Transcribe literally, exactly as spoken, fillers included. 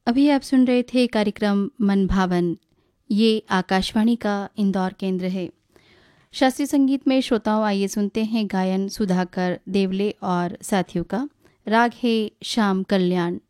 अभी आप सुन रहे थे कार्यक्रम मन भावन। ये आकाशवाणी का इंदौर केंद्र है। शास्त्रीय संगीत में श्रोताओं आइए सुनते हैं गायन सुधाकर देवले और साथियों का। राग है श्याम कल्याण।